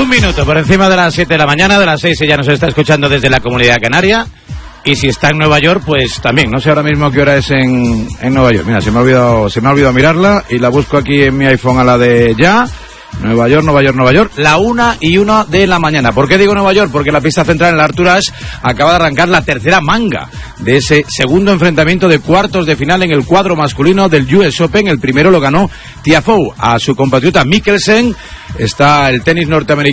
Un minuto por encima de las 7 de la mañana, de las 6 ya nos está escuchando desde la Comunidad Canaria. Y si está en Nueva York, pues también. No sé ahora mismo qué hora es en Nueva York. Mira, se me ha olvidado mirarla y la busco aquí en mi iPhone a la de ya. Nueva York, 1:01 de la mañana. ¿Por qué digo Nueva York? Porque la pista central en la Arthur Ashe acaba de arrancar la tercera manga de ese segundo enfrentamiento de cuartos de final en el cuadro masculino del US Open. El primero lo ganó Tiafoe a su compatriota Mikkelsen. Está el tenis norteamericano